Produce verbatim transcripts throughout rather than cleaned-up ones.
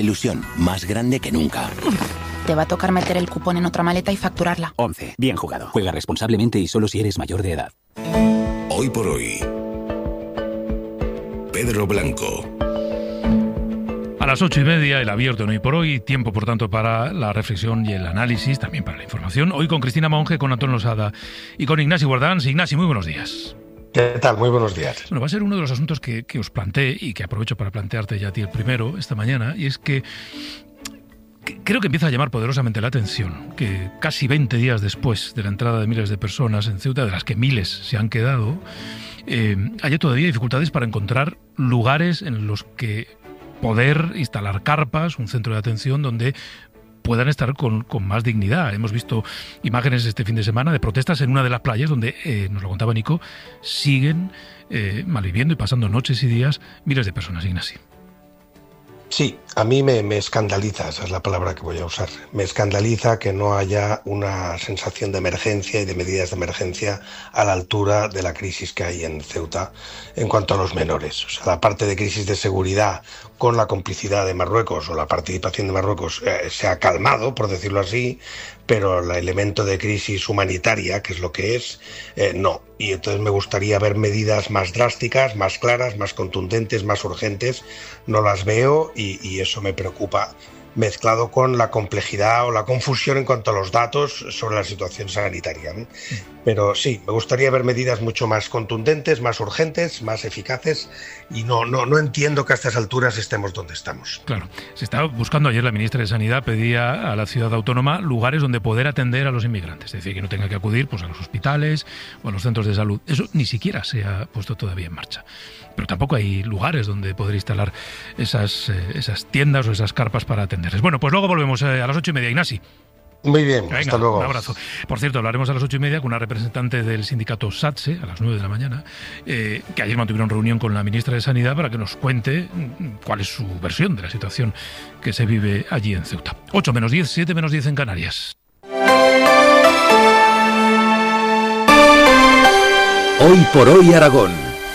Ilusión más grande que nunca. Te va a tocar meter el cupón en otra maleta y facturarla. once. Bien jugado. Juega responsablemente y solo si eres mayor de edad. Hoy por hoy, Pedro Blanco. A las ocho y media, el abierto en Hoy por Hoy. Tiempo, por tanto, para la reflexión y el análisis, también para la información. Hoy con Cristina Monge, con Antón Losada y con Ignasi Guardans. Ignasi, muy buenos días. ¿Qué tal? Muy buenos días. Bueno, va a ser uno de los asuntos que, que os planteé y que aprovecho para plantearte ya a ti el primero esta mañana, y es que, que creo que empieza a llamar poderosamente la atención que casi veinte días después de la entrada de miles de personas en Ceuta, de las que miles se han quedado, eh, haya todavía dificultades para encontrar lugares en los que poder instalar carpas, un centro de atención donde puedan estar con, con más dignidad. Hemos visto imágenes este fin de semana de protestas en una de las playas donde, eh, nos lo contaba Nico, siguen eh, malviviendo y pasando noches y días miles de personas, Ignasi. Sí, a mí me, me escandaliza, esa es la palabra que voy a usar. Me escandaliza que no haya una sensación de emergencia y de medidas de emergencia a la altura de la crisis que hay en Ceuta en cuanto a los menores. O sea, la parte de crisis de seguridad con la complicidad de Marruecos o la participación de Marruecos eh, se ha calmado, por decirlo así, pero el elemento de crisis humanitaria, que es lo que es, eh, no. Y entonces me gustaría ver medidas más drásticas, más claras, más contundentes, más urgentes. No las veo y, y eso me preocupa, mezclado con la complejidad o la confusión en cuanto a los datos sobre la situación sanitaria, ¿no? Pero sí, me gustaría ver medidas mucho más contundentes, más urgentes, más eficaces, y no, no, no entiendo que a estas alturas estemos donde estamos. Claro, se estaba buscando, ayer la ministra de Sanidad pedía a la ciudad autónoma lugares donde poder atender a los inmigrantes, es decir, que no tenga que acudir pues, a los hospitales o a los centros de salud. Eso ni siquiera se ha puesto todavía en marcha. Pero tampoco hay lugares donde poder instalar esas, eh, esas tiendas o esas carpas para atenderles. Bueno, pues luego volvemos eh, a las ocho y media, Ignasi. Muy bien, Venga, hasta luego. Un abrazo. Por cierto, hablaremos a las ocho y media con una representante del sindicato SATSE, a las nueve de la mañana, eh, que ayer mantuvieron reunión con la ministra de Sanidad para que nos cuente cuál es su versión de la situación que se vive allí en Ceuta. ocho menos diez, siete menos diez en Canarias. Hoy por hoy Aragón.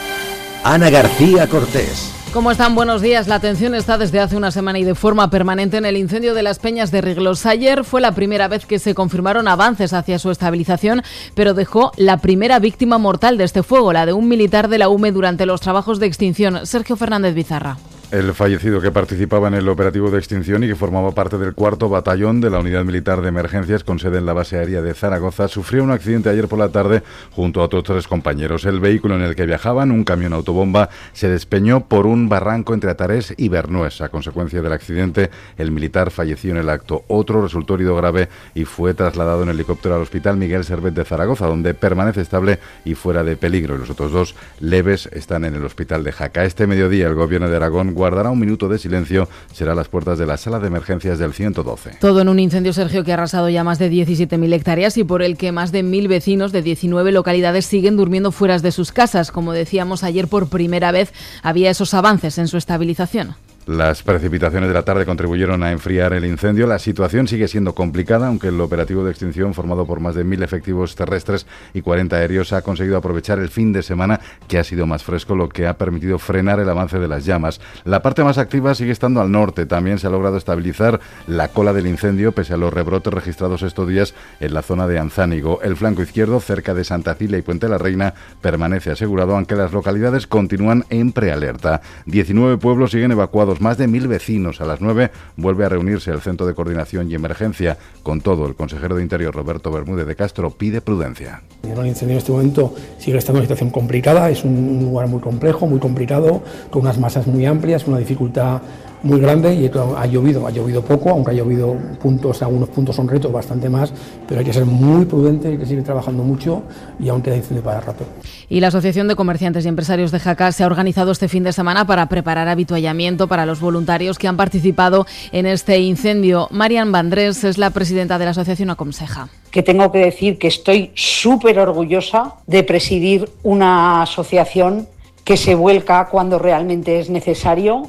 Ana García Cortés. ¿Cómo están? Buenos días. La atención está desde hace una semana y de forma permanente en el incendio de las Peñas de Riglos. Ayer fue la primera vez que se confirmaron avances hacia su estabilización, pero dejó la primera víctima mortal de este fuego, la de un militar de la U M E durante los trabajos de extinción. Sergio Fernández Bizarra. El fallecido, que participaba en el operativo de extinción y que formaba parte del cuarto batallón de la Unidad Militar de Emergencias con sede en la base aérea de Zaragoza, sufrió un accidente ayer por la tarde junto a otros tres compañeros. El vehículo en el que viajaban, un camión autobomba, se despeñó por un barranco entre Atarés y Bernués. A consecuencia del accidente, el militar falleció en el acto. Otro resultó herido grave y fue trasladado en helicóptero al Hospital Miguel Servet de Zaragoza, donde permanece estable y fuera de peligro. Y los otros dos leves están en el Hospital de Jaca. Este mediodía, el Gobierno de Aragón guardará un minuto de silencio, será a las puertas de la sala de emergencias del ciento doce. Todo en un incendio, Sergio, que ha arrasado ya más de diecisiete mil hectáreas y por el que más de mil vecinos de diecinueve localidades siguen durmiendo fuera de sus casas. Como decíamos ayer, por primera vez había esos avances en su estabilización. Las precipitaciones de la tarde contribuyeron a enfriar el incendio. La situación sigue siendo complicada, aunque el operativo de extinción, formado por más de mil efectivos terrestres y cuarenta aéreos, ha conseguido aprovechar el fin de semana, que ha sido más fresco, lo que ha permitido frenar el avance de las llamas. La parte más activa sigue estando al norte. También se ha logrado estabilizar la cola del incendio, pese a los rebrotes registrados estos días en la zona de Anzánigo. El flanco izquierdo, cerca de Santa Cilia y Puente la Reina, permanece asegurado, aunque las localidades continúan en prealerta. diecinueve pueblos siguen evacuados. Más de mil vecinos. A las nueve vuelve a reunirse el Centro de Coordinación y Emergencia. Con todo, el consejero de Interior, Roberto Bermúdez de Castro, pide prudencia. El incendio en este momento sigue estando en una situación complicada, es un lugar muy complejo, muy complicado, con unas masas muy amplias, una dificultad muy grande, y ha llovido, ha llovido poco, aunque ha llovido puntos, algunos puntos son retos, bastante más, pero hay que ser muy prudente, hay que seguir trabajando mucho y aún queda incendio para rato. Y la Asociación de Comerciantes y Empresarios de Jaca se ha organizado este fin de semana para preparar habituallamiento para los voluntarios que han participado en este incendio. Marian Vandrés es la presidenta de la asociación Aconseja. Que tengo que decir que estoy súper orgullosa de presidir una asociación que se vuelca cuando realmente es necesario.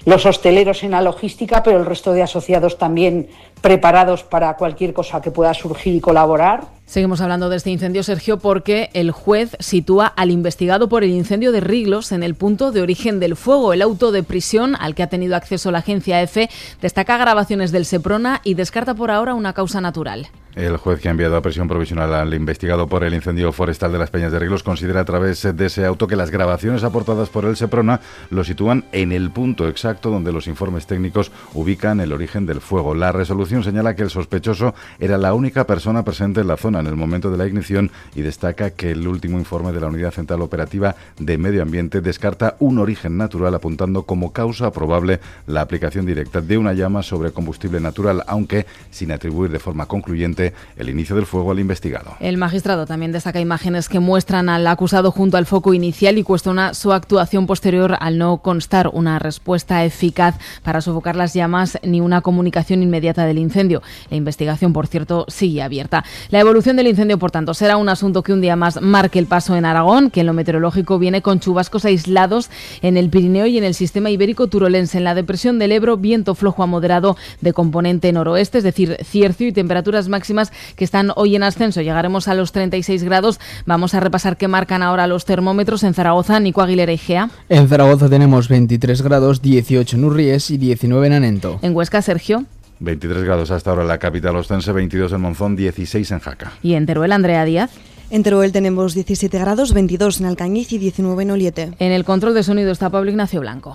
los hosteleros en la logística, pero el resto de asociados también preparados para cualquier cosa que pueda surgir y colaborar. Seguimos hablando de este incendio, Sergio, porque el juez sitúa al investigado por el incendio de Riglos en el punto de origen del fuego. El auto de prisión al que ha tenido acceso la agencia EFE destaca grabaciones del Seprona y descarta por ahora una causa natural. El juez que ha enviado a prisión provisional al investigado por el incendio forestal de las Peñas de Riglos considera a través de ese auto que las grabaciones aportadas por el Seprona lo sitúan en el punto exacto donde los informes técnicos ubican el origen del fuego. La resolución señala que el sospechoso era la única persona presente en la zona en el momento de la ignición y destaca que el último informe de la Unidad Central Operativa de Medio Ambiente descarta un origen natural, apuntando como causa probable la aplicación directa de una llama sobre combustible natural, aunque sin atribuir de forma concluyente el inicio del fuego al investigado. El magistrado también destaca imágenes que muestran al acusado junto al foco inicial y cuestiona su actuación posterior al no constar una respuesta eficaz para sofocar las llamas ni una comunicación inmediata del incendio. La investigación, por cierto, sigue abierta. La evolución del incendio, por tanto, será un asunto que un día más marque el paso en Aragón, que en lo meteorológico viene con chubascos aislados en el Pirineo y en el sistema ibérico turolense. En la depresión del Ebro, viento flojo a moderado de componente noroeste, es decir, cierzo, y temperaturas máximas que están hoy en ascenso. Llegaremos a los treinta y seis grados. Vamos a repasar qué marcan ahora los termómetros en Zaragoza. Nico Aguilera y Gea. En Zaragoza tenemos veintitrés grados, dieciocho en Urries y diecinueve en Anento. En Huesca, Sergio. veintitrés grados hasta ahora en la capital ostense, veintidós en Monzón, dieciséis en Jaca. Y en Teruel, Andrea Díaz. En Teruel tenemos diecisiete grados, veintidós en Alcañiz y diecinueve en Oliete. En el control de sonido está Pablo Ignacio Blanco.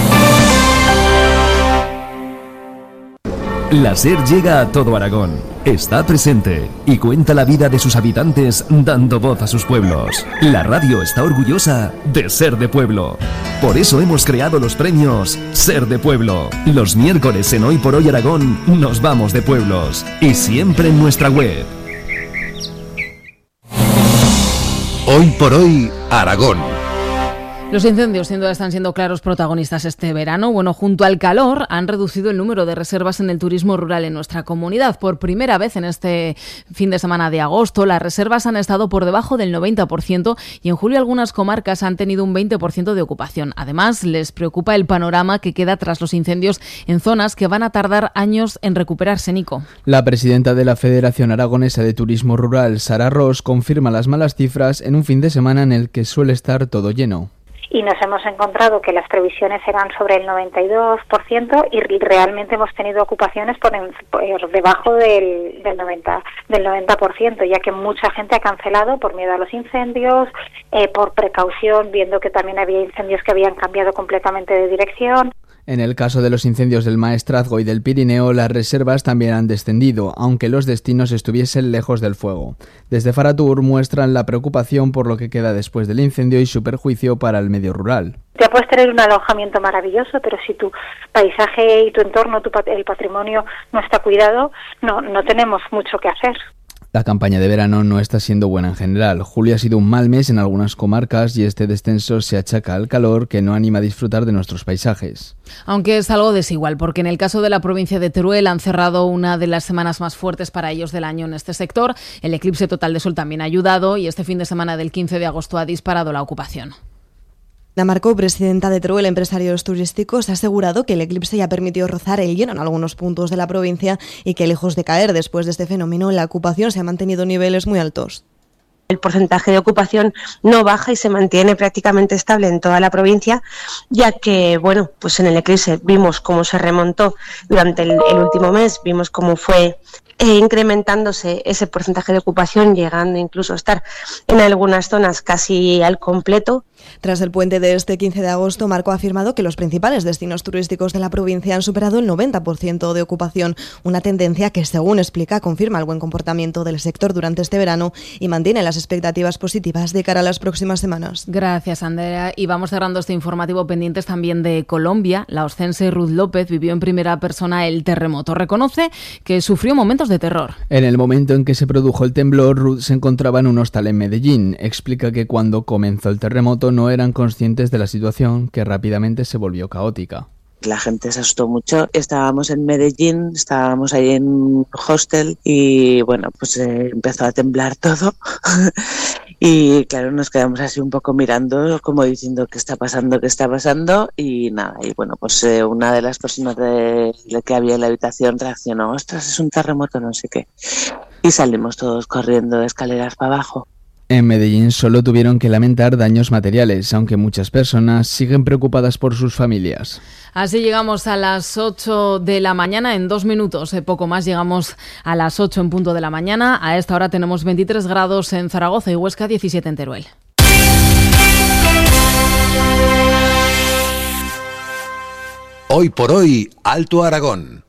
La SER llega a todo Aragón, está presente y cuenta la vida de sus habitantes dando voz a sus pueblos. La radio está orgullosa de ser de pueblo. Por eso hemos creado los premios Ser de Pueblo. Los miércoles en Hoy por Hoy Aragón nos vamos de pueblos y siempre en nuestra web. Hoy por Hoy Aragón. Los incendios sin duda están siendo claros protagonistas este verano. Bueno, junto al calor han reducido el número de reservas en el turismo rural en nuestra comunidad. Por primera vez en este fin de semana de agosto, las reservas han estado por debajo del noventa por ciento y en julio algunas comarcas han tenido un veinte por ciento de ocupación. Además, les preocupa el panorama que queda tras los incendios en zonas que van a tardar años en recuperarse, Nico. La presidenta de la Federación Aragonesa de Turismo Rural, Sara Ros, confirma las malas cifras en un fin de semana en el que suele estar todo lleno. Y nos hemos encontrado que las previsiones eran sobre el noventa y dos por ciento y realmente hemos tenido ocupaciones por, en, por debajo del, del, noventa, del noventa por ciento, ya que mucha gente ha cancelado por miedo a los incendios, eh, por precaución, viendo que también había incendios que habían cambiado completamente de dirección. En el caso de los incendios del Maestrazgo y del Pirineo, las reservas también han descendido, aunque los destinos estuviesen lejos del fuego. Desde Faratur muestran la preocupación por lo que queda después del incendio y su perjuicio para el medio rural. Ya puedes tener un alojamiento maravilloso, pero si tu paisaje y tu entorno, tu, el patrimonio no está cuidado, no, no tenemos mucho que hacer. La campaña de verano no está siendo buena en general. Julio ha sido un mal mes en algunas comarcas y este descenso se achaca al calor que no anima a disfrutar de nuestros paisajes. Aunque es algo desigual, porque en el caso de la provincia de Teruel han cerrado una de las semanas más fuertes para ellos del año en este sector. El eclipse total de sol también ha ayudado y este fin de semana del quince de agosto ha disparado la ocupación. Ana Marco, presidenta de Teruel Empresarios Turísticos, ha asegurado que el eclipse ya permitió rozar el lleno en algunos puntos de la provincia y que, lejos de caer después de este fenómeno, la ocupación se ha mantenido en niveles muy altos. El porcentaje de ocupación no baja y se mantiene prácticamente estable en toda la provincia, ya que, bueno, pues en el eclipse vimos cómo se remontó durante el, el último mes, vimos cómo fue eh, incrementándose ese porcentaje de ocupación, llegando incluso a estar en algunas zonas casi al completo. Tras el puente de este quince de agosto, Marco ha afirmado que los principales destinos turísticos de la provincia han superado el noventa por ciento de ocupación, una tendencia que, según explica, confirma el buen comportamiento del sector durante este verano y mantiene las expectativas positivas de cara a las próximas semanas. Gracias, Andrea. Y vamos cerrando este informativo pendientes también de Colombia. La oscense Ruth López vivió en primera persona el terremoto. Reconoce que sufrió momentos de terror. En el momento en que se produjo el temblor, Ruth se encontraba en un hostal en Medellín. Explica que cuando comenzó el terremoto no eran conscientes de la situación, que rápidamente se volvió caótica. La gente se asustó mucho. Estábamos en Medellín, estábamos ahí en un hostel y bueno, pues eh, empezó a temblar todo Y claro, nos quedamos así un poco mirando, como diciendo qué está pasando, qué está pasando, y nada, y bueno, pues eh, una de las personas de, de que había en la habitación reaccionó, ostras, es un terremoto, no sé qué, y salimos todos corriendo de escaleras para abajo. En Medellín solo tuvieron que lamentar daños materiales, aunque muchas personas siguen preocupadas por sus familias. Así llegamos a las ocho de la mañana, en dos minutos, eh, poco más, llegamos a las ocho en punto de la mañana. A esta hora tenemos veintitrés grados en Zaragoza y Huesca, diecisiete en Teruel. Hoy por hoy, Alto Aragón.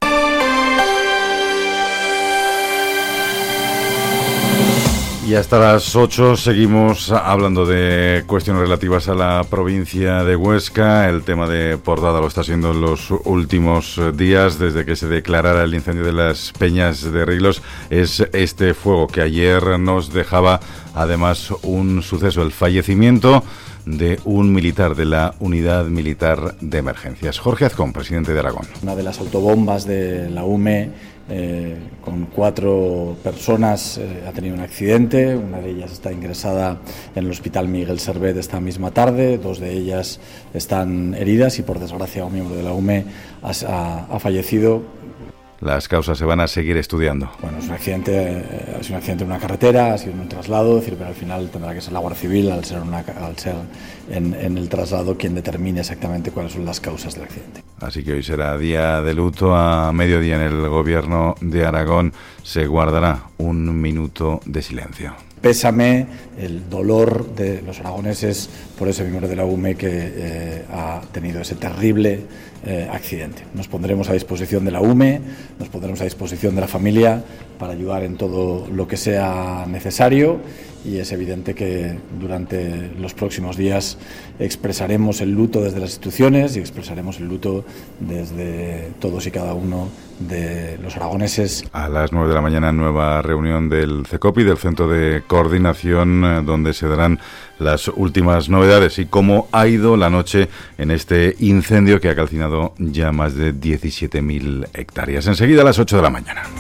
Y hasta las ocho seguimos hablando de cuestiones relativas a la provincia de Huesca. El tema de portada lo está siendo en los últimos días, desde que se declarara el incendio de las Peñas de Riglos. Es este fuego que ayer nos dejaba además un suceso, el fallecimiento de un militar de la Unidad Militar de Emergencias. Jorge Azcón, presidente de Aragón. Una de las autobombas de la U M E eh, con cuatro personas eh, ha tenido un accidente. Una de ellas está ingresada en el Hospital Miguel Servet esta misma tarde. Dos de ellas están heridas y, por desgracia, un miembro de la U M E ha, ha fallecido. Las causas se van a seguir estudiando. Bueno, es un accidente, eh, es un accidente en una carretera, ha sido un traslado, es decir, pero al final tendrá que ser la Guardia Civil, al ser, una, al ser en, en el traslado, quien determine exactamente cuáles son las causas del accidente. Así que hoy será día de luto. A mediodía en el Gobierno de Aragón se guardará un minuto de silencio. Pésame el dolor de los aragoneses por ese miembro de la U M E que eh, ha tenido ese terrible eh, accidente. Nos pondremos a disposición de la U M E, nos pondremos a disposición de la familia para ayudar en todo lo que sea necesario, y es evidente que durante los próximos días expresaremos el luto desde las instituciones y expresaremos el luto desde todos y cada uno de los aragoneses. A las nueve de la mañana, nueva reunión del CECOPI, del Centro de Coordinación, donde se darán las últimas novedades y cómo ha ido la noche en este incendio que ha calcinado ya más de diecisiete mil hectáreas. Enseguida a las ocho de la mañana.